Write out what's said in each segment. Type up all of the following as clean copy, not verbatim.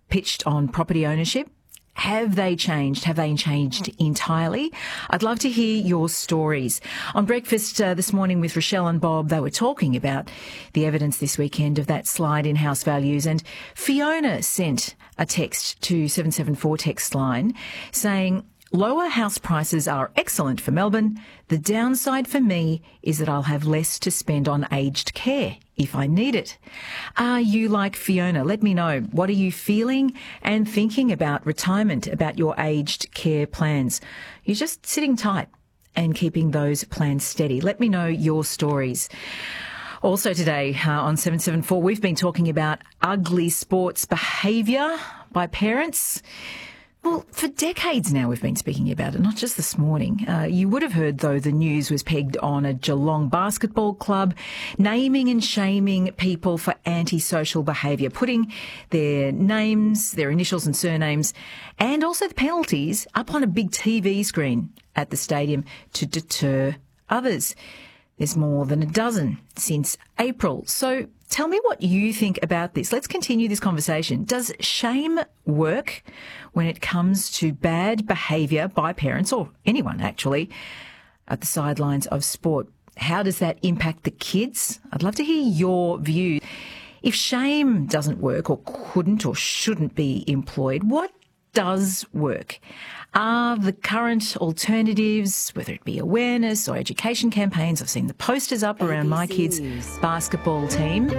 pitched on property ownership. Have they changed? Have they changed entirely? I'd love to hear your stories. On Breakfast this morning with Rochelle and Bob, they were talking about the evidence this weekend of that slide in house values. And Fiona sent a text to 774 text line saying, lower house prices are excellent for Melbourne. The downside for me is that I'll have less to spend on aged care if I need it. Are you like Fiona? Let me know. What are you feeling and thinking about retirement, about your aged care plans? You're just sitting tight and keeping those plans steady. Let me know your stories. Also today on 774, we've been talking about ugly sports behaviour by parents. Well, for decades now we've been speaking about it, not just this morning. You would have heard, though, the news was pegged on a Geelong basketball club naming and shaming people for antisocial behaviour, putting their names, their initials and surnames, and also the penalties up on a big TV screen at the stadium to deter others. There's more than a dozen since April. So tell me what you think about this. Let's continue this conversation. Does shame work when it comes to bad behaviour by parents, or anyone actually, at the sidelines of sport? How does that impact the kids? I'd love to hear your view. If shame doesn't work, or couldn't or shouldn't be employed, what does work? Are the current alternatives, whether it be awareness or education campaigns, I've seen the posters up around my kids' basketball team.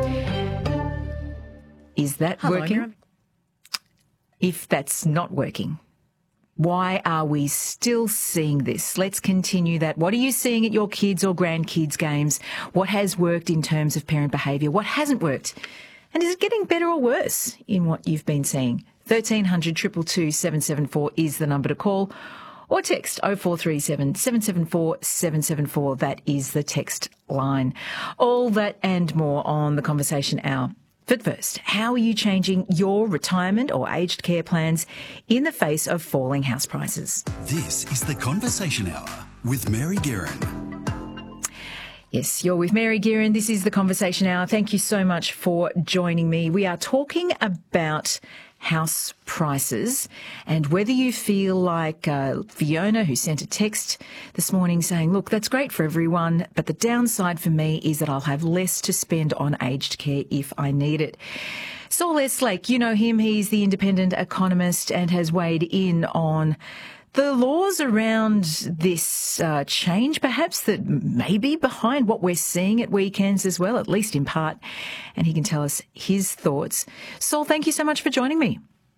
Is that working? If that's not working, why are we still seeing this? Let's continue that. What are you seeing at your kids' or grandkids' games? What has worked in terms of parent behaviour? What hasn't worked? And is it getting better or worse in what you've been seeing? 1300 222 774 is the number to call, or text 0437 774 774. That is the text line. All that and more on the Conversation Hour. But first, how are you changing your retirement or aged care plans in the face of falling house prices? This is the Conversation Hour with Mary Guerin. Yes, you're with Mary Guerin. This is the Conversation Hour. Thank you so much for joining me. We are talking about house prices and whether you feel like Fiona, who sent a text this morning saying, look, that's great for everyone, but the downside for me is that I'll have less to spend on aged care if I need it. Saul Eslake, you know him. He's the independent economist and has weighed in on the laws around this change, perhaps, that may be behind what we're seeing at weekends as well, at least in part. And he can tell us his thoughts. Saul, thank you so much for joining me.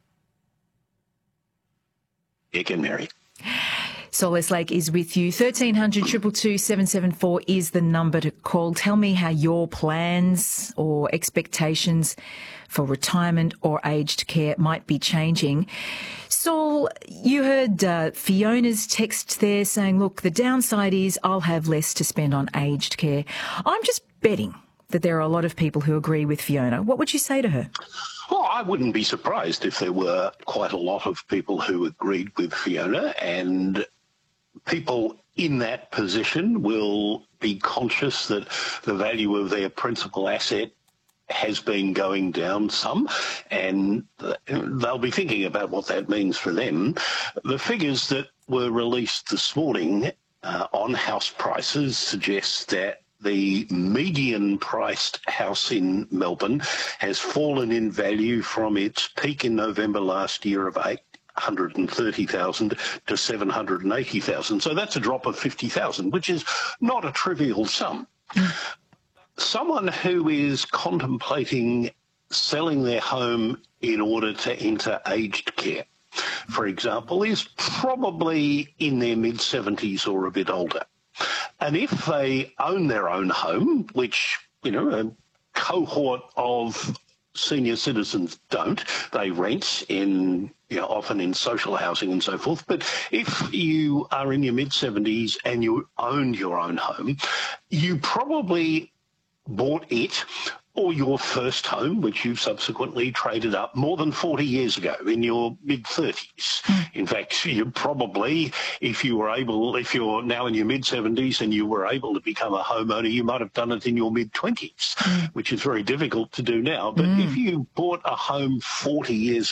Again, Mary. Saul Eslake is with you. 1300 222 774 is the number to call. Tell me how your plans or expectations for retirement or aged care might be changing. Saul, you heard Fiona's text there saying, look, the downside is I'll have less to spend on aged care. I'm just betting that there are a lot of people who agree with Fiona. What would you say to her? Well, I wouldn't be surprised if there were quite a lot of people who agreed with Fiona, and people in that position will be conscious that the value of their principal asset has been going down some, and they'll be thinking about what that means for them. The figures that were released this morning on house prices suggest that the median-priced house in Melbourne has fallen in value from its peak in November last year of 830,000 to 780,000. So that's a drop of 50,000, which is not a trivial sum. Someone who is contemplating selling their home in order to enter aged care, for example, is probably in their mid-70s or a bit older. And if they own their own home, which, a cohort of senior citizens don't, they rent in, often in social housing and so forth. But if you are in your mid-70s and you own your own home, you probably bought it or your first home, which you subsequently traded up more than 40 years ago in your mid-30s. In fact, you probably, if you're now in your mid-70s and you were able to become a homeowner, you might have done it in your mid-20s, which is very difficult to do now. But if you bought a home 40 years